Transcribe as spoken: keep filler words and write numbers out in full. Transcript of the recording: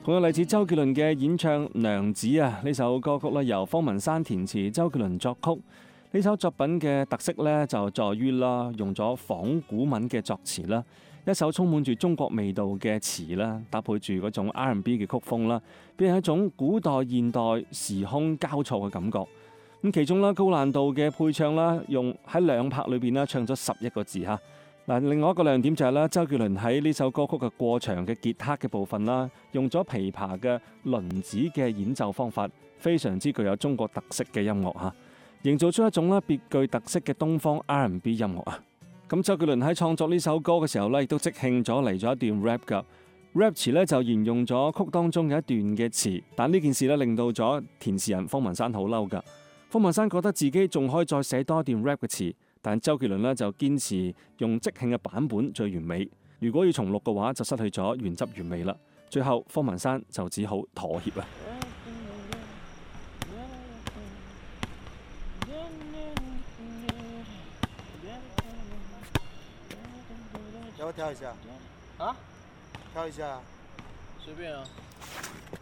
仲有嚟自周杰倫嘅演唱《娘子》啊，呢首歌曲咧由方文山填詞，周杰倫作曲。呢首作品嘅特色咧就在於啦，用咗仿古文嘅作詞啦，一首充滿住中國味道嘅詞啦，搭配住嗰種 R and B 嘅曲風啦，俾人一種古代現代時空交錯嘅感覺。咁其中啦，高難度嘅配唱啦，用喺兩拍裏邊啦唱咗十一個字嚇。嗱，另外一個亮點就係啦，周杰倫喺呢首歌曲嘅過場嘅吉他嘅部分啦，用咗琵琶嘅輪指嘅演奏方法，非常之具有中國特色嘅音樂嚇，營造出一種啦別具特色嘅東方 R and B 音樂啊。咁周杰倫喺創作呢首歌嘅時候咧，亦都即興咗嚟咗一段 rap 㗎。rap 詞咧就沿用咗曲當中嘅一段嘅詞，但呢件事咧令到咗填詞人方文山好嬲㗎。方文山覺得自己仲可以再寫多一段 rap 嘅詞，但周杰倫呢就堅持用即興嘅版本最完美。如果要重錄嘅話，就失去咗原汁原味啦。最後方文山就只好妥協啦。 要不跳一下？ 啊？ 跳一下？ 随便啊。